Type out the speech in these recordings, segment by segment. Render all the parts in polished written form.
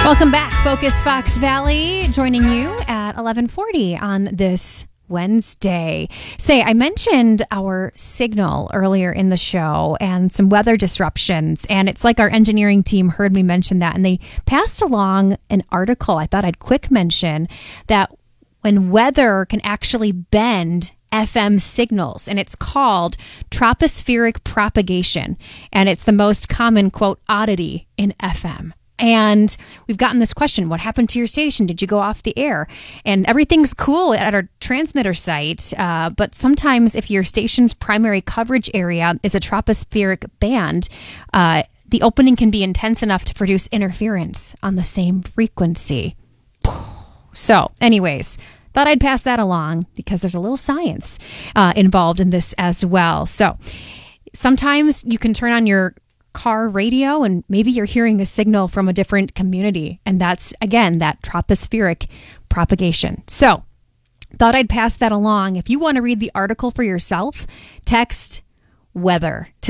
Welcome back, Focus Fox Valley, joining you at 11:40 on this Wednesday. I mentioned our signal earlier in the show and some weather disruptions, and it's like our engineering team heard me mention that, and they passed along an article I thought I'd quick mention that when weather can actually bend FM signals, and it's called tropospheric propagation, and it's the most common, quote, oddity in FM. And we've gotten this question, what happened to your station? Did you go off the air? And everything's cool at our transmitter site, but sometimes if your station's primary coverage area is a tropospheric band, the opening can be intense enough to produce interference on the same frequency. So, anyways, thought I'd pass that along because there's a little science involved in this as well. So, sometimes you can turn on your car radio and maybe you're hearing a signal from a different community, and that's again that tropospheric propagation. So thought I'd pass that along. If you want to read the article for yourself, text weather to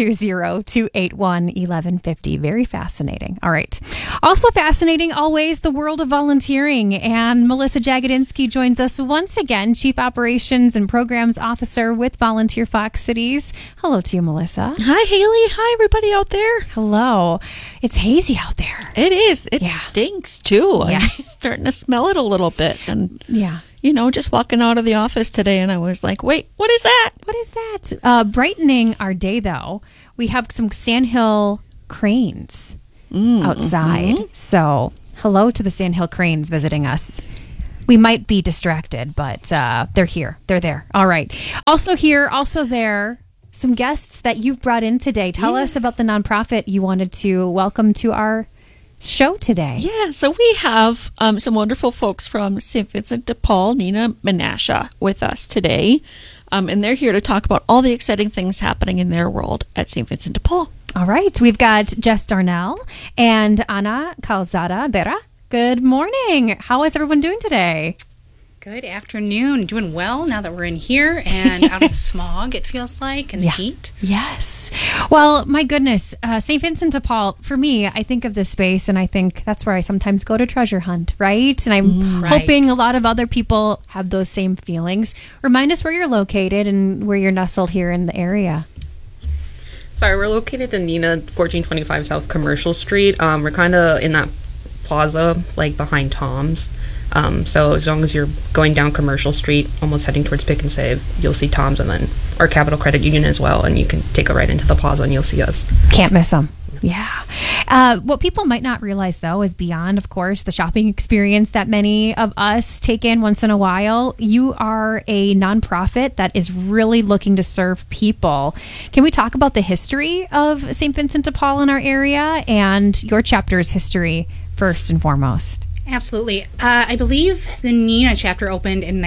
920-281-1150. Very fascinating. All right. Also fascinating always, the world of volunteering. And Melissa Jagodinski joins us once again, Chief Operations and Programs Officer with Volunteer Fox Cities. Hello to you, Melissa. Hi, Haley. Hi, everybody out there. Hello. It's hazy out there. It is. It stinks, too. Yeah. I'm starting to smell it a little bit. And you know, just walking out of the office today, and I was like, wait, what is that? What is that? Brightening our day, though, we have some Sandhill cranes outside. Mm-hmm. So hello to the Sandhill cranes visiting us. We might be distracted, but they're here. They're there. All right. Also here, also there, some guests that you've brought in today. Tell us about the nonprofit you wanted to welcome to our show today. Yeah, so we have some wonderful folks from St. Vincent de Paul, Neenah Menashe, with us today. And they're here to talk about all the exciting things happening in their world at St. Vincent de Paul. All right. We've got Jess Darnell and Ana Calzada Vera. Good morning. How is everyone doing today? Good afternoon. Doing well now that we're in here and out of the smog, it feels like, and the heat. Yes. Well, my goodness, St. Vincent de Paul, for me, I think of this space and I think that's where I sometimes go to treasure hunt, right? And I'm hoping a lot of other people have those same feelings. Remind us where you're located and where you're nestled here in the area. Sorry, we're located in Neenah, 1425 South Commercial Street. We're kind of in that plaza, like behind Tom's. So as long as you're going down Commercial Street, almost heading towards Pick and Save, you'll see Tom's and then our Capital Credit Union as well. And you can take a right into the plaza and you'll see us. Can't miss them. Yeah. What people might not realize, though, is beyond, of course, the shopping experience that many of us take in once in a while. You are a nonprofit that is really looking to serve people. Can we talk about the history of St. Vincent de Paul in our area and your chapter's history first and foremost? Absolutely. I believe the Neenah chapter opened in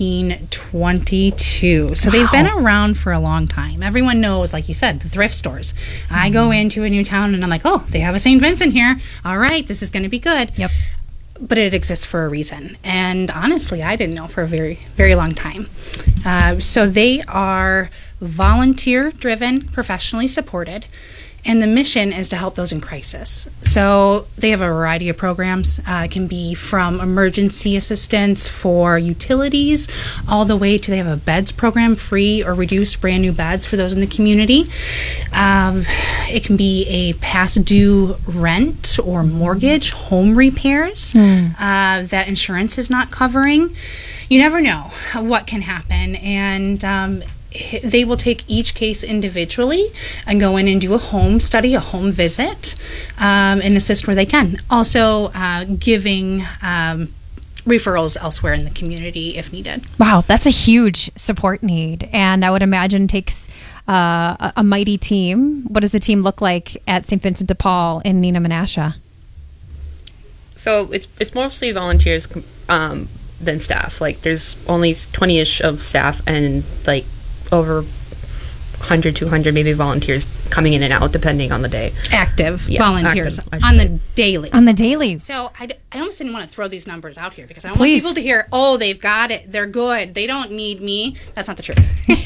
1922. So they've been around for a long time. Everyone knows, like you said, the thrift stores. Mm-hmm. I go into a new town and I'm like, oh, they have a St. Vincent here. All right, this is going to be good. Yep. But it exists for a reason. And honestly, I didn't know for a very, very long time. So they are volunteer-driven, professionally supported. And the mission is to help those in crisis. So they have a variety of programs. It can be from emergency assistance for utilities all the way to they have a beds program, free or reduced brand new beds for those in the community. It can be a past due rent or mortgage, home repairs that insurance is not covering. You never know what can happen. And they will take each case individually and go in and do a home study, a home visit, and assist where they can. Also, giving referrals elsewhere in the community if needed. Wow, that's a huge support need, and I would imagine takes a mighty team. What does the team look like at St. Vincent de Paul in Neenah Menashe? So it's mostly volunteers than staff. Like there's only 20-ish of staff and like over 100, 200 maybe volunteers coming in and out depending on the day. Active volunteers on the daily. On the daily. So I almost didn't want to throw these numbers out here because I don't want people to hear, oh, they've got it, they're good, they don't need me. That's not the truth.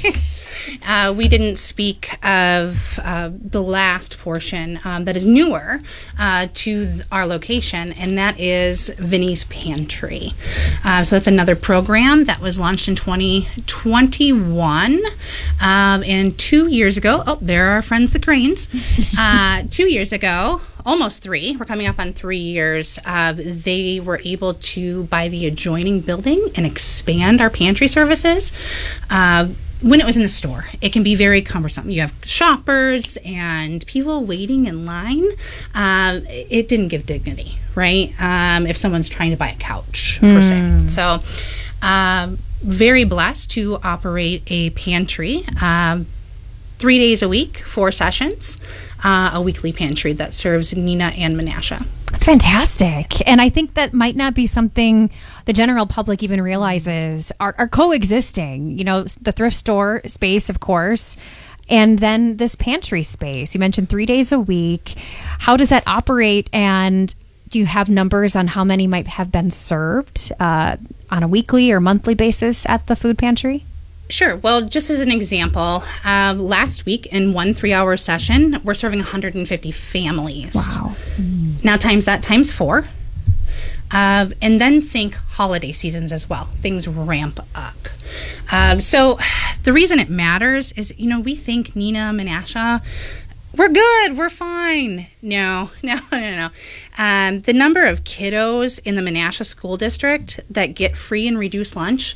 we didn't speak of the last portion that is newer to our location, and that is Vinnie's Pantry. So that's another program that was launched in 2021. And 2 years ago, there are our friends the Cranes. 2 years ago, almost 3, we're coming up on 3 years, they were able to buy the adjoining building and expand our pantry services. When it was in the store, it can be very cumbersome. You have shoppers and people waiting in line. It didn't give dignity, right? If someone's trying to buy a couch, per se. So, very blessed to operate a pantry 3 days a week, 4 sessions, a weekly pantry that serves Neenah and Menasha. That's fantastic. And I think that might not be something the general public even realizes are coexisting. You know, the thrift store space, of course, and then this pantry space. You mentioned 3 days a week. How does that operate? And do you have numbers on how many might have been served on a weekly or monthly basis at the food pantry? Sure. Well, just as an example, last week in 1 3-hour session, we're serving 150 families. Wow. Now times that times 4. And then think holiday seasons as well. Things ramp up. So the reason it matters is, we think Neenah, Menasha, we're good, we're fine. No. The number of kiddos in the Menasha school district that get free and reduced lunch,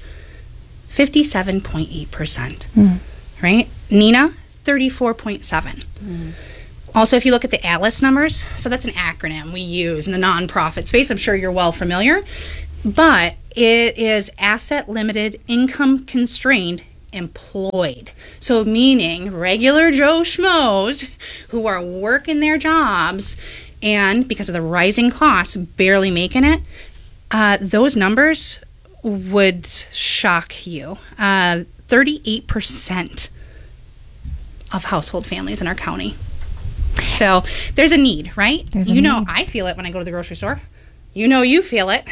57.8%, right? Neenah, 34.7. Also, if you look at the ALICE numbers, so that's an acronym we use in the nonprofit space. I'm sure you're well familiar, but it is asset limited, income constrained, employed. So meaning regular Joe Schmoes who are working their jobs and because of the rising costs, barely making it. Those numbers would shock you. 38% of household families in our county. So there's a need, right? I feel it when I go to the grocery store. You feel it.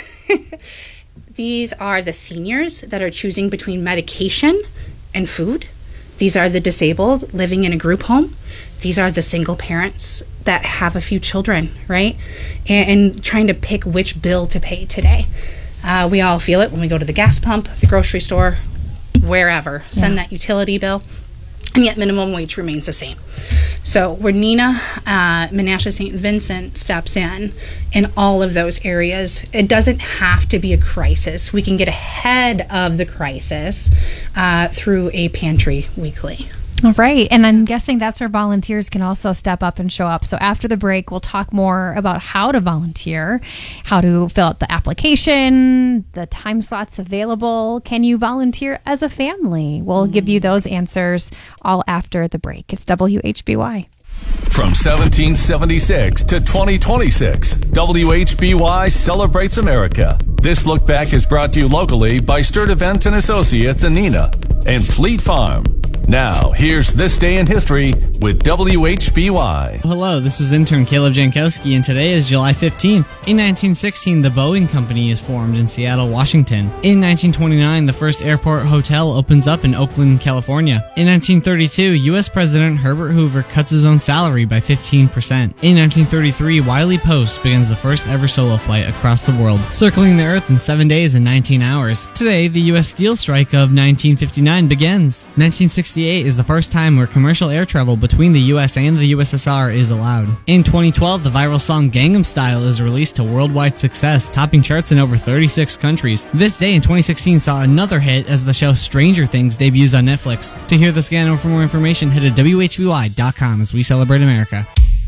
These are the seniors that are choosing between medication and food. These are the disabled living in a group home. These are the single parents that have a few children, right? And trying to pick which bill to pay today. We all feel it when we go to the gas pump, the grocery store, wherever. Send that utility bill. And yet minimum wage remains the same. So where Neenah, Menasha St. Vincent steps in all of those areas, it doesn't have to be a crisis. We can get ahead of the crisis through a pantry weekly. All right. And I'm guessing that's where volunteers can also step up and show up. So after the break, we'll talk more about how to volunteer, how to fill out the application, the time slots available. Can you volunteer as a family? We'll give you those answers all after the break. It's WHBY. From 1776 to 2026, WHBY celebrates America. This look back is brought to you locally by Sturt Event and Associates in Neenah and Fleet Farm. Now, here's This Day in History with WHBY. Hello, this is intern Caleb Jankowski, and today is July 15th. In 1916, the Boeing Company is formed in Seattle, Washington. In 1929, the first airport hotel opens up in Oakland, California. In 1932, U.S. President Herbert Hoover cuts his own salary by 15%. In 1933, Wiley Post begins the first ever solo flight across the world, circling the Earth in 7 days and 19 hours. Today, the U.S. steel strike of 1959 begins. 1968 is the first time where commercial air travel between the U.S. and the USSR is allowed. In 2012, the viral song Gangnam Style is released to worldwide success, topping charts in over 36 countries. This day in 2016 saw another hit as the show Stranger Things debuts on Netflix. To hear this again or for more information, head to WHBY.com as we celebrate America.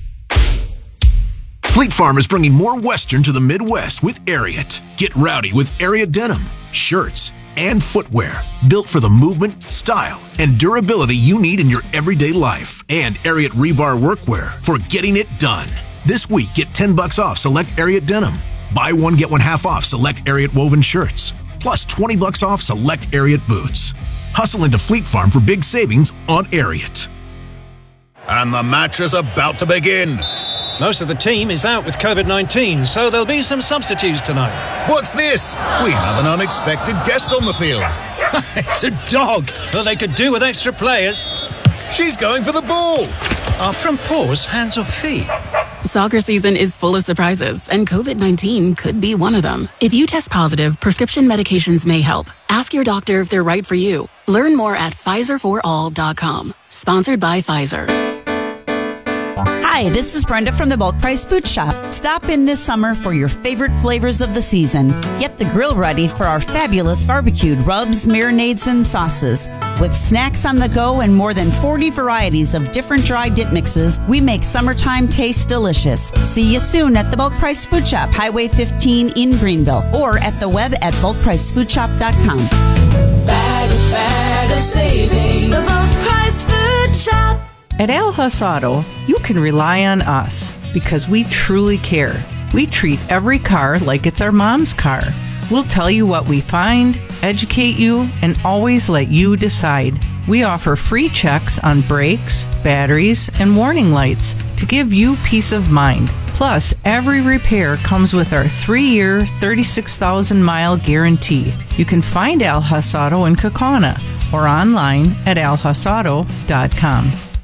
Fleet Farm is bringing more Western to the Midwest with Ariat. Get rowdy with Ariat denim, shirts, and footwear built for the movement, style, and durability you need in your everyday life. And Ariat rebar workwear for getting it done. This week, get $10 off select Ariat denim. Buy one, get one half off select Ariat woven shirts. Plus $20 off select Ariat boots. Hustle into Fleet Farm for big savings on Ariat. And the match is about to begin. Most of the team is out with COVID-19, so there'll be some substitutes tonight. What's this? We have an unexpected guest on the field. It's a dog. Well, they could do with extra players. She's going for the ball. Are front paws hands or feet? Soccer season is full of surprises, and COVID-19 could be one of them. If you test positive, prescription medications may help. Ask your doctor if they're right for you. Learn more at PfizerForAll.com. Sponsored by Pfizer. Hi, this is Brenda from the Bulk Price Food Shop. Stop in this summer for your favorite flavors of the season. Get the grill ready for our fabulous barbecued rubs, marinades, and sauces. With snacks on the go and more than 40 varieties of different dry dip mixes, we make summertime taste delicious. See you soon at the Bulk Price Food Shop, Highway 15 in Greenville, or at the web at bulkpricefoodshop.com. Bag of savings. The Bulk Price Food Shop. At Al Huss Auto, you can rely on us because we truly care. We treat every car like it's our mom's car. We'll tell you what we find, educate you, and always let you decide. We offer free checks on brakes, batteries, and warning lights to give you peace of mind. Plus, every repair comes with our 3-year, 36,000-mile guarantee. You can find Al Huss Auto in Kaukauna or online at alhussauto.com.